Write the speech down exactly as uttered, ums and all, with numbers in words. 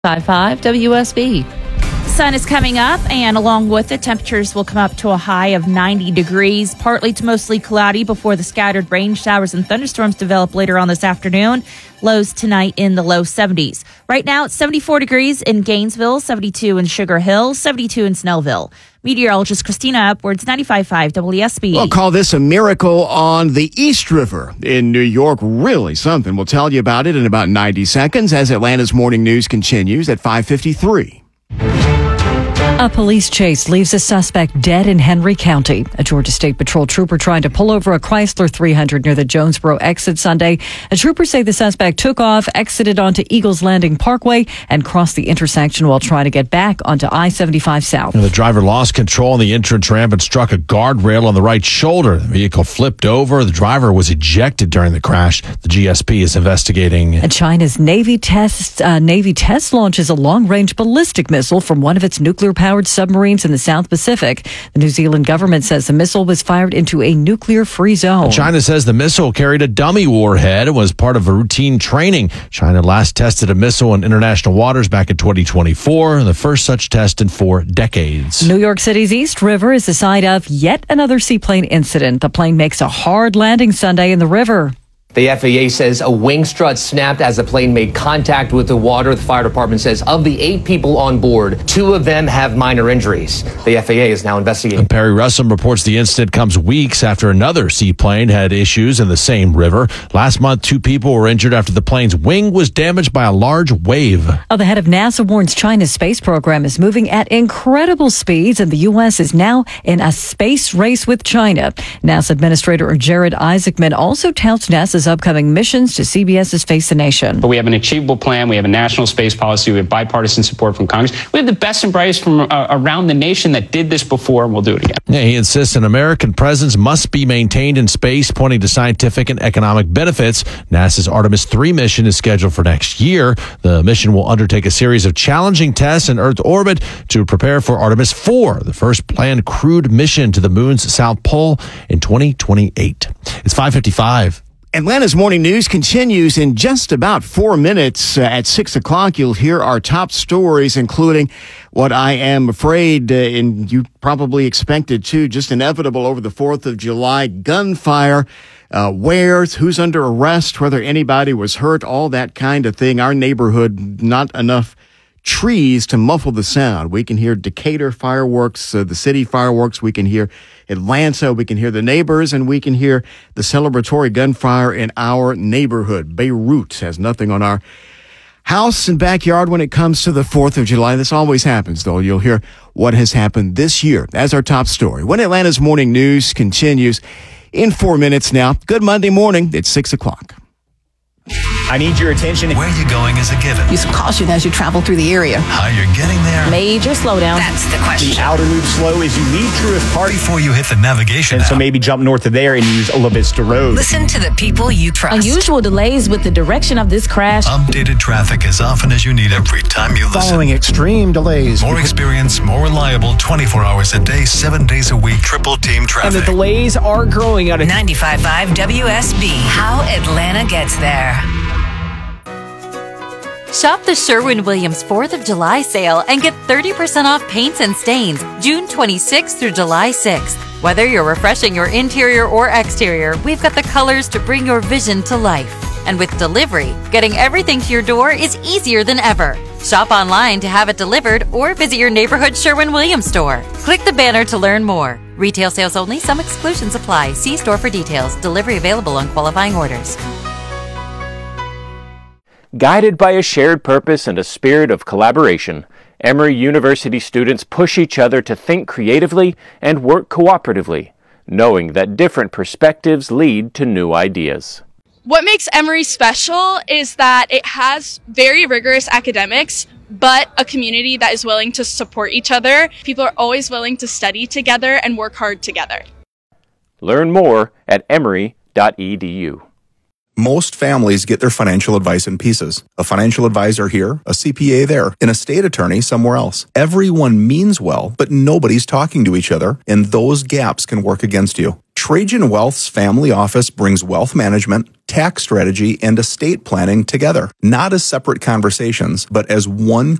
five five W S B. Sun is coming up, and along with it, temperatures will come up to a high of ninety degrees, partly to mostly cloudy before the scattered rain showers and thunderstorms develop later on this afternoon. Lows tonight in the low seventies. Right now, it's seventy-four degrees in Gainesville, seventy-two in Sugar Hill, seventy-two in Snellville. Meteorologist Christina Upwards, ninety-five point five W S B. We'll call this a miracle on the East River in New York. Really something. We'll tell you about it in about ninety seconds as Atlanta's morning news continues at five fifty-three. A police chase leaves a suspect dead in Henry County. A Georgia State Patrol trooper trying to pull over a Chrysler three hundred near the Jonesboro exit Sunday. A troopers say the suspect took off, exited onto Eagles Landing Parkway, and crossed the intersection while trying to get back onto I seventy-five South. The driver lost control on the entrance ramp and struck a guardrail on the right shoulder. The vehicle flipped over. The driver was ejected during the crash. The G S P is investigating. And China's Navy test uh, Navy test launches a long-range ballistic missile from one of its nuclear-powered submarines in the South Pacific. The New Zealand government says the missile was fired into a nuclear-free zone. China says the missile carried a dummy warhead and was part of a routine training. China last tested a missile in international waters back in twenty twenty-four, the first such test in four decades. New York City's East River is the site of yet another seaplane incident. The plane makes a hard landing Sunday in the river. The F A A says a wing strut snapped as the plane made contact with the water. The fire department says of the eight people on board, two of them have minor injuries. The F A A is now investigating. And Perry Russum reports the incident comes weeks after another seaplane had issues in the same river. Last month, two people were injured after the plane's wing was damaged by a large wave. Oh, the head of NASA warns China's space program is moving at incredible speeds, and the U S is now in a space race with China. NASA Administrator Jared Isaacman also touts NASA's upcoming missions to C B S's Face the Nation. But we have an achievable plan. We have a national space policy. We have bipartisan support from Congress. We have the best and brightest from uh, around the nation that did this before, and we'll do it again. Yeah, he insists an American presence must be maintained in space, pointing to scientific and economic benefits. NASA's Artemis three mission is scheduled for next year. The mission will undertake a series of challenging tests in Earth orbit to prepare for Artemis four, the first planned crewed mission to the moon's south pole in twenty twenty-eight. It's five fifty-five. Atlanta's morning news continues in just about four minutes. Uh, at six o'clock, you'll hear our top stories, including what I am afraid, uh, and you probably expected too, just inevitable over the fourth of July, gunfire, uh, where, who's under arrest, whether anybody was hurt, all that kind of thing. Our neighborhood, not enough trees to muffle the sound. We can hear Decatur fireworks, uh, the city fireworks. We can hear Atlanta. We can hear the neighbors, and we can hear the celebratory gunfire in our neighborhood. Beirut has nothing on our house and backyard when it comes to the fourth of July. This always happens, though. You'll hear what has happened this year as our top story. When Atlanta's morning news continues in four minutes now. Good Monday morning. It's six o'clock. I need your attention. Where you're going is a given. Use caution as you travel through the area. How you're getting there. Major slowdown. That's the question. The outer loop slow is you leave Truist Park before you hit the navigation And app. so maybe jump north of there and use La Vista Road. Listen to the people you trust. Unusual delays with the direction of this crash. Updated traffic as often as you need every time you listen. Following extreme delays. More experience, more reliable, twenty-four hours a day, seven days a week, triple team traffic. And the delays are growing out of ninety-five point five W S B. How Atlanta gets there. Shop the Sherwin-Williams fourth of July sale and get thirty percent off paints and stains June twenty-sixth through July sixth. Whether you're refreshing your interior or exterior, we've got the colors to bring your vision to life. And with delivery, getting everything to your door is easier than ever. Shop online to have it delivered or visit your neighborhood Sherwin-Williams store. Click the banner to learn more. Retail sales only. Some exclusions apply. See store for details. Delivery available on qualifying orders. Guided by a shared purpose and a spirit of collaboration, Emory University students push each other to think creatively and work cooperatively, knowing that different perspectives lead to new ideas. What makes Emory special is that it has very rigorous academics, but a community that is willing to support each other. People are always willing to study together and work hard together. Learn more at emory dot e d u. Most families get their financial advice in pieces. A financial advisor here, a C P A there, and a state attorney somewhere else. Everyone means well, but nobody's talking to each other, and those gaps can work against you. Trajan Wealth's family office brings wealth management, tax strategy, and estate planning together, not as separate conversations, but as one